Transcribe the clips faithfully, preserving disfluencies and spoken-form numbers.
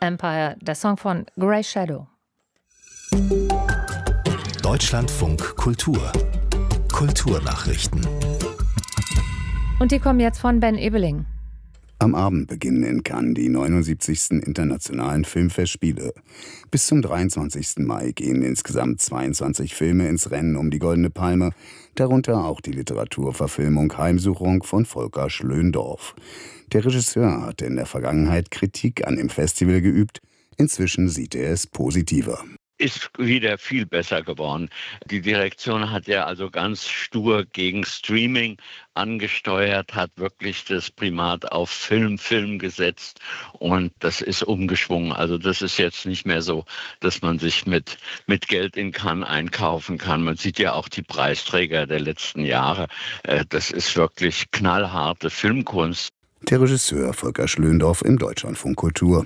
Empire, der Song von Grey Shadow. Deutschlandfunk Kultur. Kulturnachrichten. Und die kommen jetzt von Ben Ebeling. Am Abend beginnen in Cannes die neunundsiebzigsten Internationalen Filmfestspiele. Bis zum dreiundzwanzigsten Mai gehen insgesamt zweiundzwanzig Filme ins Rennen um die Goldene Palme, darunter auch die Literaturverfilmung Heimsuchung von Volker Schlöndorff. Der Regisseur hatte in der Vergangenheit Kritik an dem Festival geübt, inzwischen sieht er es positiver. Ist wieder viel besser geworden. Die Direktion hat ja also ganz stur gegen Streaming angesteuert, hat wirklich das Primat auf Film, Film gesetzt und das ist umgeschwungen. Also das ist jetzt nicht mehr so, dass man sich mit, mit Geld in Cannes einkaufen kann. Man sieht ja auch die Preisträger der letzten Jahre. Das ist wirklich knallharte Filmkunst. Der Regisseur Volker Schlöndorff im Deutschlandfunk Kultur.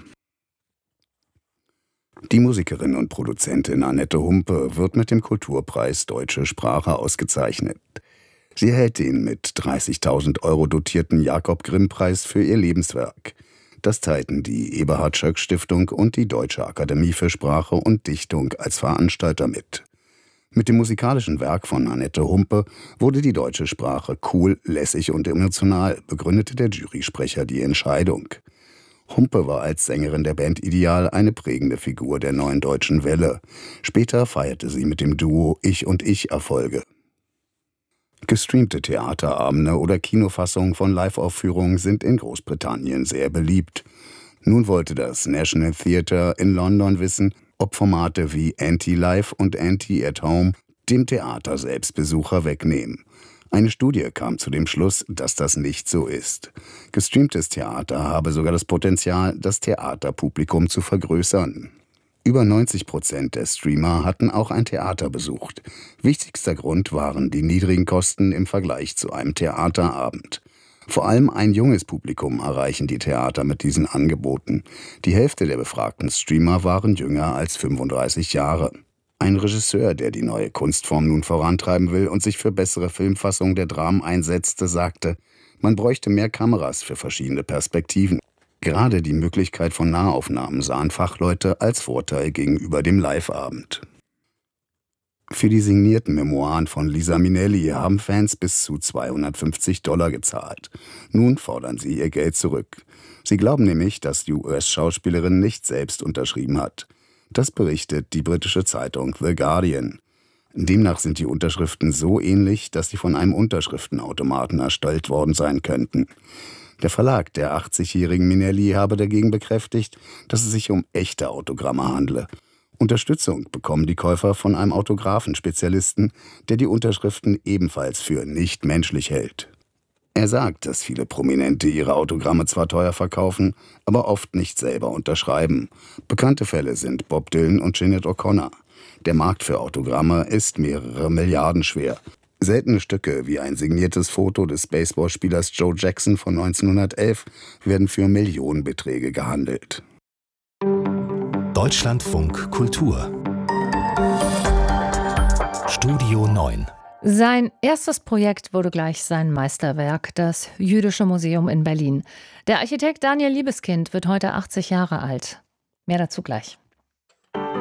Die Musikerin und Produzentin Annette Humpe wird mit dem Kulturpreis Deutsche Sprache ausgezeichnet. Sie erhält den mit dreißigtausend Euro dotierten Jakob-Grimm-Preis für ihr Lebenswerk. Das teilten die Eberhard-Schöck-Stiftung und die Deutsche Akademie für Sprache und Dichtung als Veranstalter mit. Mit dem musikalischen Werk von Annette Humpe wurde die deutsche Sprache cool, lässig und emotional, begründete der Jurysprecher die Entscheidung. Humpe war als Sängerin der Band Ideal eine prägende Figur der neuen deutschen Welle. Später feierte sie mit dem Duo Ich und Ich Erfolge. Gestreamte Theaterabende oder Kinofassungen von Live-Aufführungen sind in Großbritannien sehr beliebt. Nun wollte das National Theatre in London wissen, ob Formate wie Anti-Live und Anti-at-Home dem Theater Selbstbesucher wegnehmen. Eine Studie kam zu dem Schluss, dass das nicht so ist. Gestreamtes Theater habe sogar das Potenzial, das Theaterpublikum zu vergrößern. Über neunzig Prozent der Streamer hatten auch ein Theater besucht. Wichtigster Grund waren die niedrigen Kosten im Vergleich zu einem Theaterabend. Vor allem ein junges Publikum erreichen die Theater mit diesen Angeboten. Die Hälfte der befragten Streamer waren jünger als fünfunddreißig Jahre. Ein Regisseur, der die neue Kunstform nun vorantreiben will und sich für bessere Filmfassungen der Dramen einsetzte, sagte, man bräuchte mehr Kameras für verschiedene Perspektiven. Gerade die Möglichkeit von Nahaufnahmen sahen Fachleute als Vorteil gegenüber dem Live-Abend. Für die signierten Memoiren von Liza Minnelli haben Fans bis zu zweihundertfünfzig Dollar gezahlt. Nun fordern sie ihr Geld zurück. Sie glauben nämlich, dass die U S-Schauspielerin nicht selbst unterschrieben hat. Das berichtet die britische Zeitung The Guardian. Demnach sind die Unterschriften so ähnlich, dass sie von einem Unterschriftenautomaten erstellt worden sein könnten. Der Verlag der achtzigjährigen Minnelli habe dagegen bekräftigt, dass es sich um echte Autogramme handle. Unterstützung bekommen die Käufer von einem Autographenspezialisten, der die Unterschriften ebenfalls für nicht menschlich hält. Er sagt, dass viele Prominente ihre Autogramme zwar teuer verkaufen, aber oft nicht selber unterschreiben. Bekannte Fälle sind Bob Dylan und Sinéad O'Connor. Der Markt für Autogramme ist mehrere Milliarden schwer. Seltene Stücke wie ein signiertes Foto des Baseballspielers Joe Jackson von neunzehnhundertelf werden für Millionenbeträge gehandelt. Deutschlandfunk Kultur. Studio neun. Sein erstes Projekt wurde gleich sein Meisterwerk, das Jüdische Museum in Berlin. Der Architekt Daniel Liebeskind wird heute achtzig Jahre alt. Mehr dazu gleich.